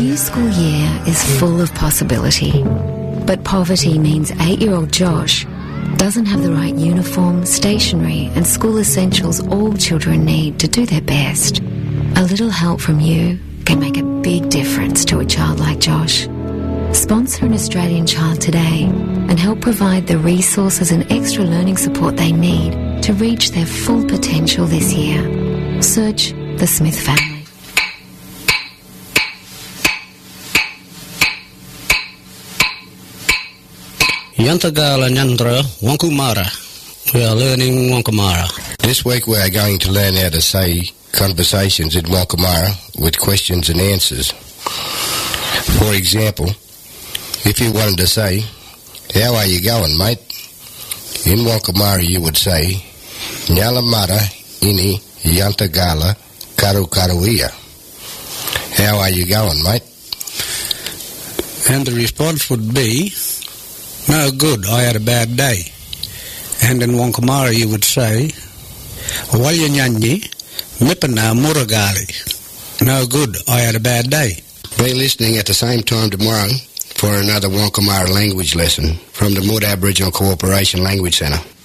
new school year is full of possibility, but poverty means 8-year-old Josh doesn't have the right uniform, stationery and school essentials all children need to do their best. A little help from you can make a big difference to a child like Josh. Sponsor an Australian child today and help provide the resources and extra learning support they need to reach their full potential this year. Search the Smith family. Yantagala Nyandra Wankumara. We are learning Wankumara. This week we are going to learn how to say conversations in Wankumara with questions and answers. For example, if you wanted to say, "How are you going, mate?" in Wankumara you would say, "Nyalamara ini Yantagala Karukaruia." How are you going, mate? And the response would be, "No good, I had a bad day." And in Wankumara you would say, "Walyanyanyi Mipana Muragali." No good, I had a bad day. Be listening at the same time tomorrow for another Wankumara language lesson from the Mood Aboriginal Cooperation Language Centre.